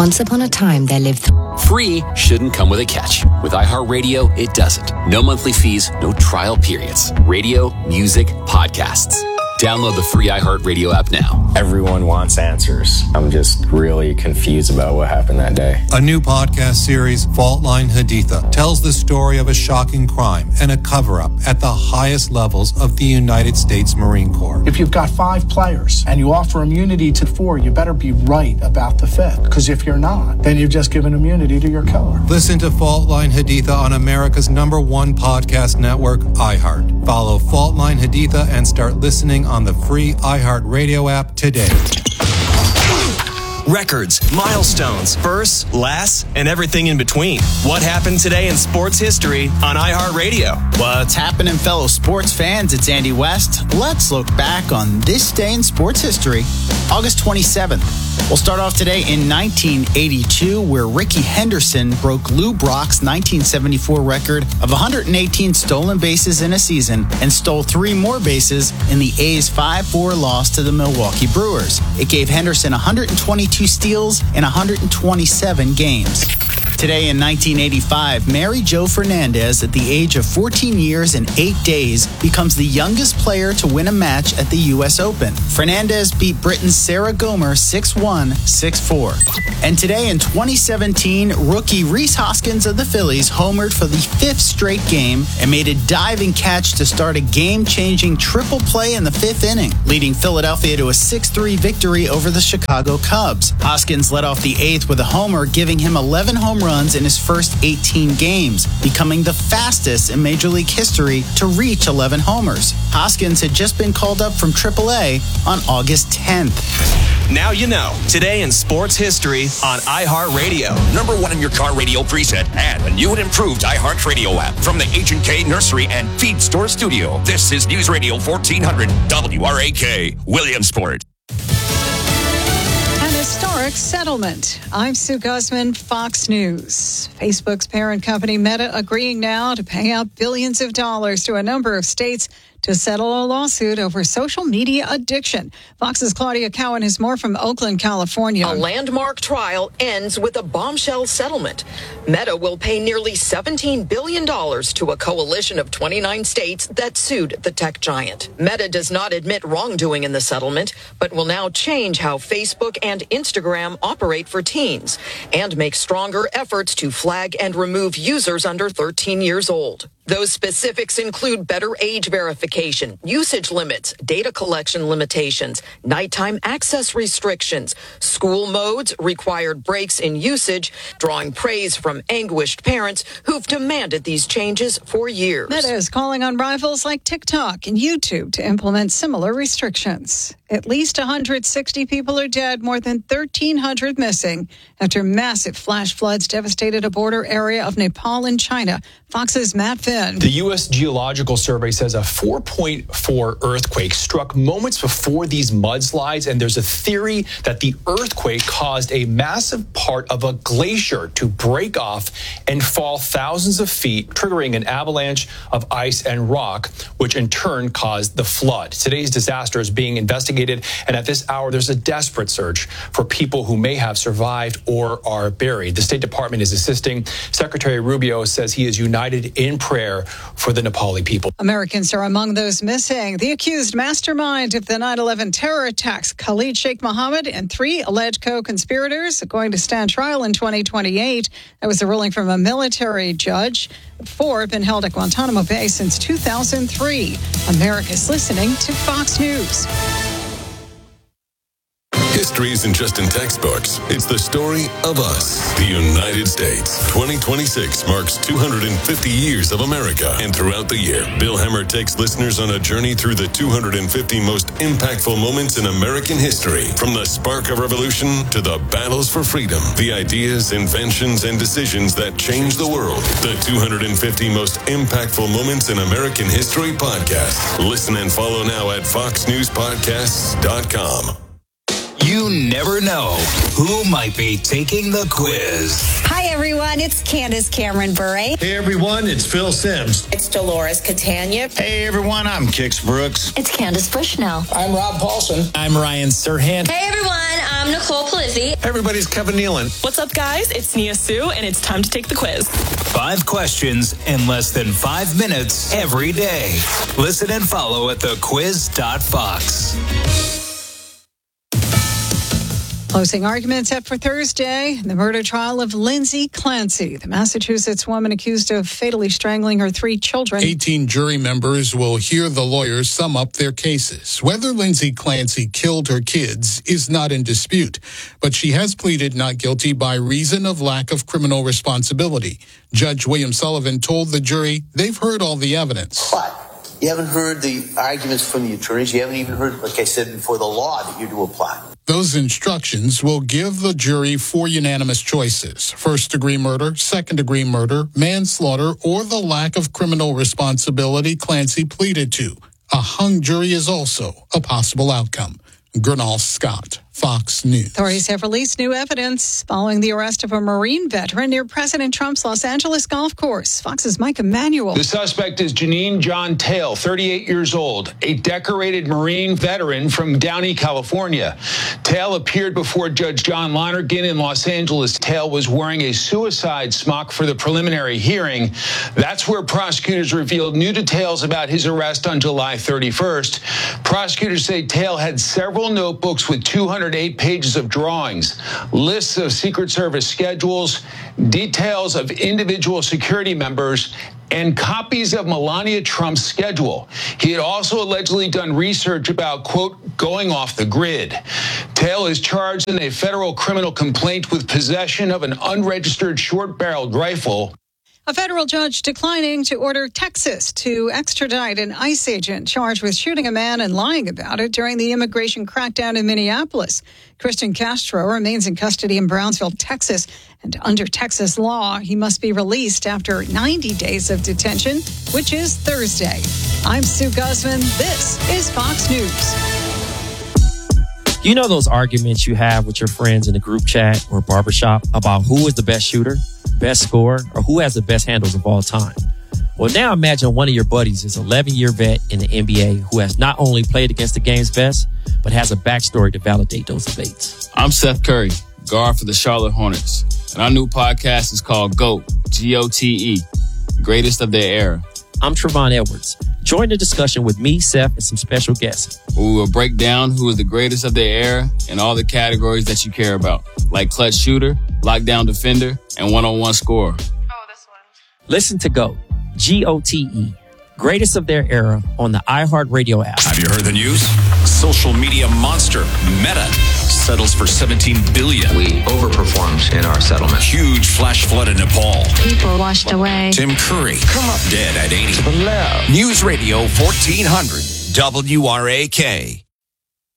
Once upon a time, there lived... Free shouldn't come with a catch. With iHeartRadio, it doesn't. No monthly fees, no trial periods. Radio, music, podcasts. Download the free iHeartRadio app now. Everyone wants answers. I'm just really confused about what happened that day. A new podcast series, Fault Line Haditha, tells the story of a shocking crime and a cover-up at the highest levels of the United States Marine Corps. If you've got 5 players and you offer immunity to 4, you better be right about the 5th. Because if you're not, then you've just given immunity to your killer. Listen to Fault Line Haditha on America's #1 podcast network, iHeart. Follow Fault Line Haditha and start listening on the free iHeartRadio app today. Records, milestones, firsts, lasts, and everything in between. What happened today in sports history on iHeartRadio? What's happening, fellow sports fans? It's Andy West. Let's look back on this day in sports history, August 27th. We'll start off today in 1982, where Rickey Henderson broke Lou Brock's 1974 record of 118 stolen bases in a season and stole 3 more bases in the A's 5-4 loss to the Milwaukee Brewers. It gave Henderson 122 steals in 127 games. Today in 1985, Mary Jo Fernandez, at the age of 14 years and 8 days, becomes the youngest player to win a match at the U.S. Open. Fernandez beat Britain's Sarah Gomer 6-1, 6-4. And today in 2017, rookie Rhys Hoskins of the Phillies homered for the 5th straight game and made a diving catch to start a game-changing triple play in the 5th inning, leading Philadelphia to a 6-3 victory over the Chicago Cubs. Hoskins led off the 8th with a homer, giving him 11 home runs in his first 18 games, becoming the fastest in Major League history to reach 11 homers. Hoskins had just been called up from AAA on August 10th. Now you know. Today in sports history on iHeartRadio. #1 in your car radio preset and a new and improved iHeartRadio app from the H&K Nursery and Feed Store Studio. This is News Radio 1400 WRAK, Williamsport. Historic settlement. I'm Sue Guzman, Fox News. Facebook's parent company Meta agreeing now to pay out billions of dollars to a number of states to settle a lawsuit over social media addiction. Fox's Claudia Cowan has more from Oakland, California. A landmark trial ends with a bombshell settlement. Meta will pay nearly $17 billion to a coalition of 29 states that sued the tech giant. Meta does not admit wrongdoing in the settlement, but will now change how Facebook and Instagram operate for teens and make stronger efforts to flag and remove users under 13 years old. Those specifics include better age verification, usage limits, data collection limitations, nighttime access restrictions, school modes, required breaks in usage, drawing praise from anguished parents who've demanded these changes for years. Meta is calling on rivals like TikTok and YouTube to implement similar restrictions. At least 160 people are dead, more than 1,300 missing after massive flash floods devastated a border area of Nepal and China. Fox's Matt Finn. The U.S. Geological Survey says a 4.4 earthquake struck moments before these mudslides, and there's a theory that the earthquake caused a massive part of a glacier to break off and fall thousands of feet, triggering an avalanche of ice and rock, which in turn caused the flood. Today's disaster is being investigated, and at this hour, there's a desperate search for people who may have survived or are buried. The State Department is assisting. Secretary Rubio says he is united in prayer for the Nepali people. Americans are among those missing. The accused mastermind of the 9/11 terror attacks, Khalid Sheikh Mohammed, and 3 alleged co-conspirators are going to stand trial in 2028. That was a ruling from a military judge. 4 have been held at Guantanamo Bay since 2003. America's listening to Fox News. History isn't just in textbooks. It's the story of us, the United States. 2026 marks 250 years of America. And throughout the year, Bill Hemmer takes listeners on a journey through the 250 most impactful moments in American history. From the spark of revolution to the battles for freedom, the ideas, inventions, and decisions that changed the world. The 250 most impactful moments in American history podcast. Listen and follow now at foxnewspodcasts.com. You never know who might be taking the quiz. Hi, everyone. It's Candace Cameron Bure. Hey, everyone. It's Phil Simms. It's Dolores Catania. Hey, everyone. I'm Kix Brooks. It's Candace Bushnell. I'm Rob Paulson. I'm Ryan Serhant. Hey, everyone. I'm I'm Nicole Palizzi. Hey, everybody's Kevin Nealon. What's up, guys? It's Nia Sue, and it's time to take the quiz. 5 questions in less than 5 minutes every day. Listen and follow at thequiz.fox. Closing argument set for Thursday. The murder trial of Lindsay Clancy, the Massachusetts woman accused of fatally strangling her 3 children. 18 jury members will hear the lawyers sum up their cases. Whether Lindsay Clancy killed her kids is not in dispute, but she has pleaded not guilty by reason of lack of criminal responsibility. Judge William Sullivan told the jury they've heard all the evidence. But you haven't heard the arguments from the attorneys. You haven't even heard, like I said before, the law that you do apply. Those instructions will give the jury 4 unanimous choices: first-degree murder, second-degree murder, manslaughter, or the lack of criminal responsibility Clancy pleaded to. A hung jury is also a possible outcome. Gernal Scott, Fox News. Authorities have released new evidence following the arrest of a Marine veteran near President Trump's Los Angeles golf course. Fox's Mike Emanuel. The suspect is Janine John Tale, 38 years old, a decorated Marine veteran from Downey, California. Tale appeared before Judge John Lonergan in Los Angeles. Tale was wearing a suicide smock for the preliminary hearing. That's where prosecutors revealed new details about his arrest on July 31st. Prosecutors say Tale had several notebooks with 208 pages of drawings, lists of Secret Service schedules, details of individual security members, and copies of Melania Trump's schedule. He had also allegedly done research about, quote, going off the grid. Tale is charged in a federal criminal complaint with possession of an unregistered short-barreled rifle. A federal judge declining to order Texas to extradite an ICE agent charged with shooting a man and lying about it during the immigration crackdown in Minneapolis. Christian Castro remains in custody in Brownsville, Texas, and under Texas law, he must be released after 90 days of detention, which is Thursday. I'm Sue Guzman. This is Fox News. You know those arguments you have with your friends in the group chat or barbershop about who is the best shooter, best scorer, or who has the best handles of all time? Well, now imagine one of your buddies is an 11-year vet in the NBA who has not only played against the game's best, but has a backstory to validate those debates. I'm Seth Curry, guard for the Charlotte Hornets, and our new podcast is called GOAT, G-O-T-E, Greatest of Their Era. I'm Trevon Edwards. Join the discussion with me, Seth, and some special guests. We will break down who is the greatest of their era in all the categories that you care about, like clutch shooter, lockdown defender, and one-on-one scorer. Listen to GOAT, G-O-T-E, Greatest of Their Era on the iHeartRadio app. Have you heard the news? Social media monster Meta settles for $17 billion. We overperformed in our settlement. Huge flash flood in Nepal. People washed away. Tim Curry, dead at 80. News Radio 1400 WRAK.